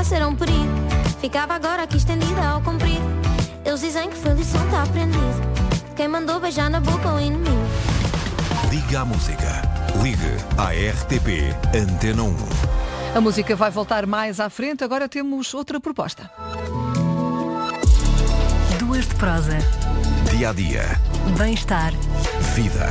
ser um perigo. Ficava agora aqui estendida ao comprido. Eles dizem que foi lição, está aprendido. Quem mandou beijar na boca o inimigo. Liga à música. Ligue à RTP Antena 1. A música vai voltar mais à frente. Agora temos outra proposta. Duas de prosa. Dia a dia. Bem-estar. Vida.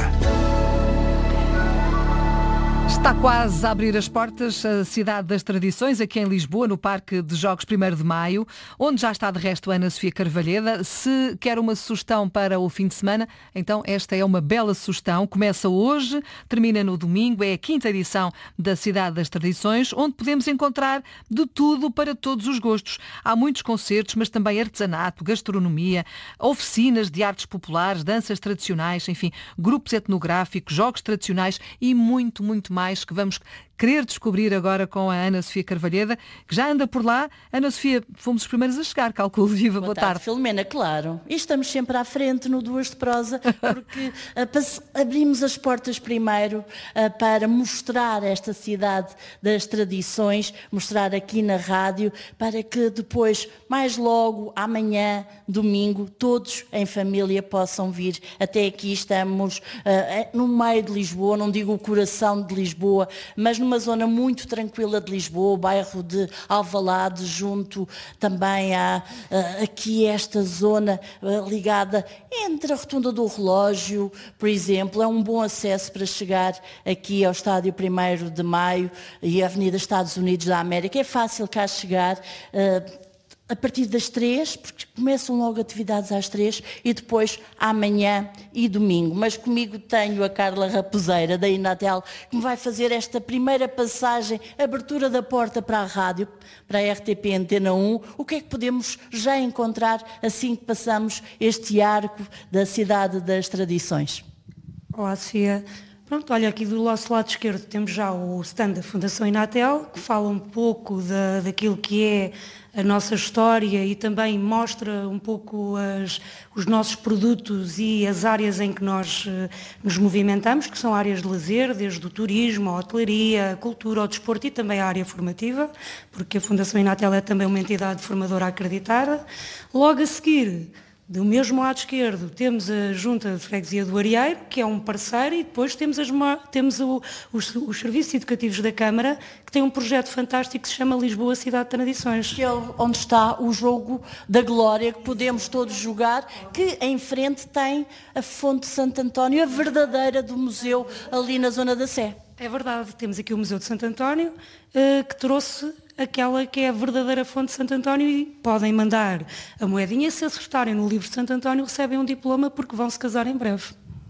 Está quase a abrir as portas a Cidade das Tradições, aqui em Lisboa, no Parque de Jogos 1º de Maio, onde já está de resto Ana Sofia Carvalheda. Se quer uma sugestão para o fim de semana, então esta é uma bela sugestão. Começa hoje, termina no domingo, é a 5ª edição da Cidade das Tradições, onde podemos encontrar de tudo para todos os gostos. Há muitos concertos, mas também artesanato, gastronomia, oficinas de artes populares, danças tradicionais, enfim, grupos etnográficos, jogos tradicionais e muito, muito mais que vamos querer descobrir agora com a Ana Sofia Carvalheda, que já anda por lá. Ana Sofia, fomos os primeiros a chegar, calculo. Viva, boa tarde. Filomena, claro. E estamos sempre à frente no Duas de Prosa, porque abrimos as portas primeiro para mostrar esta cidade das tradições, mostrar aqui na rádio, para que depois, mais logo, amanhã, domingo, todos em família possam vir. Até aqui estamos no meio de Lisboa, não digo o coração de Lisboa, mas numa zona muito tranquila de Lisboa, o bairro de Alvalade, junto também a aqui esta zona ligada entre a Rotunda do Relógio, por exemplo. É um bom acesso para chegar aqui ao Estádio 1º de Maio e a Avenida Estados Unidos da América. É fácil cá chegar a partir das 3, porque começam logo atividades às 3 e depois amanhã e domingo. Mas comigo tenho a Carla Raposeira, da Inatel, que me vai fazer esta primeira passagem, abertura da porta para a rádio, para a RTP Antena 1. O que é que podemos já encontrar assim que passamos este arco da Cidade das Tradições? Olá, Sofia. Pronto, olha, aqui do nosso lado esquerdo temos já o stand da Fundação Inatel, que fala um pouco daquilo que é a nossa história e também mostra um pouco os nossos produtos e as áreas em que nós nos movimentamos, que são áreas de lazer, desde o turismo, a hotelaria, a cultura, o desporto e também a área formativa, porque a Fundação Inatel é também uma entidade formadora acreditada. Logo a seguir, do mesmo lado esquerdo, temos a Junta de Freguesia do Arieiro, que é um parceiro, e depois temos os serviços educativos da Câmara, que tem um projeto fantástico que se chama Lisboa Cidade de Tradições. Que é onde está o jogo da glória, que podemos todos jogar, que em frente tem a Fonte de Santo António, a verdadeira do museu, ali na zona da Sé. É verdade, temos aqui o Museu de Santo António, que trouxe aquela que é a verdadeira fonte de Santo António, e podem mandar a moedinha. Se acertarem no livro de Santo António, recebem um diploma, porque vão se casar em breve.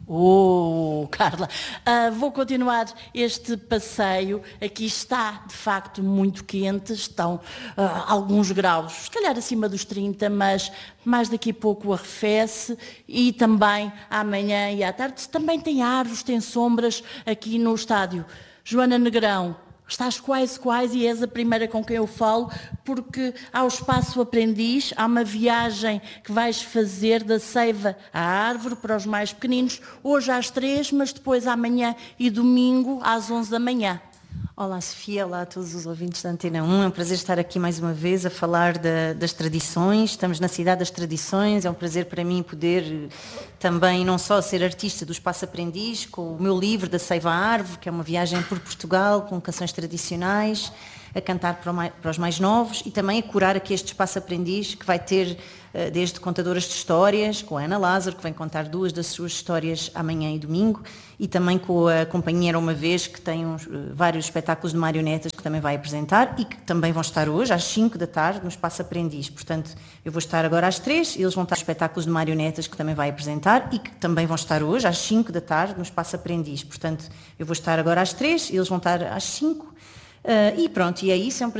Carla, vou continuar este passeio. Aqui está de facto muito quente, estão alguns graus, se calhar acima dos 30, mas mais daqui a pouco arrefece, e também amanhã e à tarde também tem árvores, tem sombras aqui no estádio. Joana Negrão, estás quase e és a primeira com quem eu falo, porque há o Espaço Aprendiz, há uma viagem que vais fazer da Seiva à Árvore para os mais pequeninos, hoje às 3, mas depois amanhã e domingo às 11 da manhã. Olá Sofia, olá a todos os ouvintes da Antena 1, é um prazer estar aqui mais uma vez a falar das tradições. Estamos na Cidade das Tradições, é um prazer para mim poder também não só ser artista do Espaço Aprendiz, com o meu livro da Seiva à Árvore, que é uma viagem por Portugal com canções tradicionais, a cantar para os mais novos, e também a curar aqui este Espaço Aprendiz, que vai ter desde contadoras de histórias, com a Ana Lázaro, que vem contar 2 das suas histórias amanhã e domingo, e também com a Companhia Era Uma Vez, que tem vários espetáculos de marionetas que também vai apresentar e que também vão estar hoje às 5 da tarde no Espaço Aprendiz. Portanto, eu vou estar agora às 3, e eles vão estar espetáculos de marionetas que também vai apresentar e que também vão estar hoje às 5 da tarde no Espaço Aprendiz. Portanto, eu vou estar agora às 3, e eles vão estar às 5. E pronto, e é isso, é um